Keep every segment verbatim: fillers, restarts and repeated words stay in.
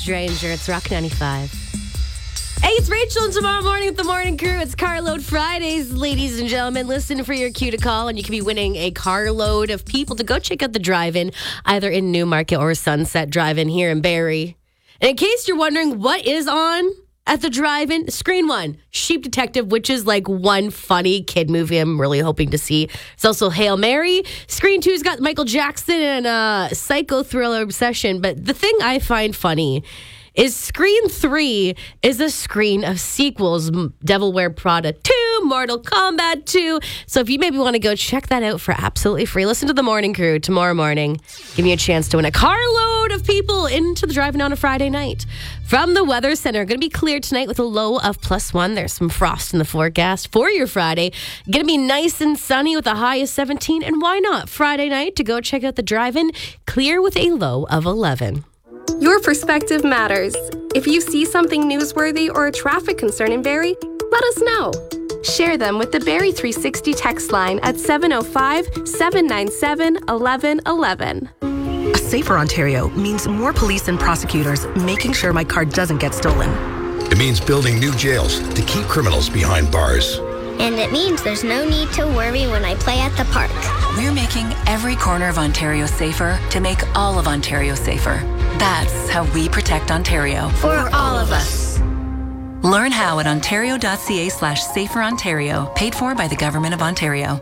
Stranger, it's Rock ninety-five. Hey, it's Rachel, and tomorrow morning with the Morning Crew, it's Carload Fridays, ladies and gentlemen. Listen for your cue to call, and you can be winning a carload of people to go check out the drive-in, either in Newmarket or Sunset Drive-In here in Barrie. And in case you're wondering what is on at the drive-in, Screen One, Sheep Detective, which is like one funny kid movie I'm really hoping to see. It's also Hail Mary. Screen Two's got Michael Jackson and a psycho thriller obsession. But the thing I find funny is Screen three is a screen of sequels. Devil Wear Prada two, Mortal Kombat two. So if you maybe want to go check that out for absolutely free, listen to the Morning Crew tomorrow morning. Give me a chance to win a carload of people into the drive-in on a Friday night. From the Weather Center, going to be clear tonight with a low of plus one. There's some frost in the forecast for your Friday. Going to be nice and sunny with a high of seventeen. And why not Friday night to go check out the drive-in? Clear with a low of eleven. Your perspective matters. If you see something newsworthy or a traffic concern in Barrie, let us know. Share them with the Barrie three sixty text line at seven oh five, seven nine seven, eleven eleven. A safer Ontario means more police and prosecutors making sure my car doesn't get stolen. It means building new jails to keep criminals behind bars. And it means there's no need to worry when I play at the park. We're making every corner of Ontario safer to make all of Ontario safer. That's how we protect Ontario. For all of us. Learn how at ontario.ca slash safer Ontario. Paid for by the Government of Ontario.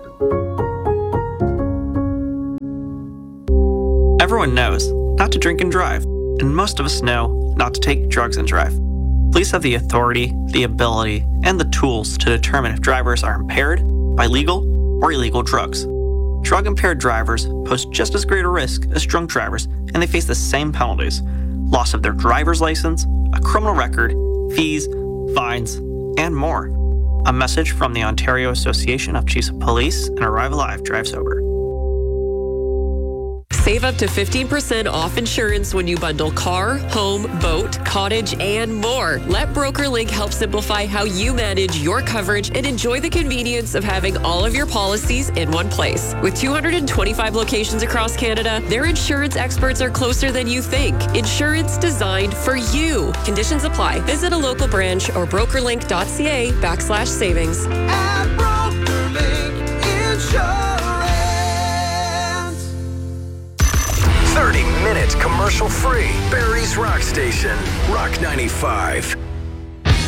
Everyone knows not to drink and drive, and most of us know not to take drugs and drive. Police have the authority, the ability, and the tools to determine if drivers are impaired by legal or illegal drugs. Drug-impaired drivers pose just as great a risk as drunk drivers, and they face the same penalties: loss of their driver's license, a criminal record, fees, fines, and more. A message from the Ontario Association of Chiefs of Police and Arrive Alive Drive Sober. Save up to fifteen percent off insurance when you bundle car, home, boat, cottage, and more. Let BrokerLink help simplify how you manage your coverage and enjoy the convenience of having all of your policies in one place. With two hundred twenty-five locations across Canada, their insurance experts are closer than you think. Insurance designed for you. Conditions apply. Visit a local branch or brokerlink.ca backslash savings. At BrokerLink Insurance. thirty minutes commercial free. Barrie's Rock Station, Rock ninety-five.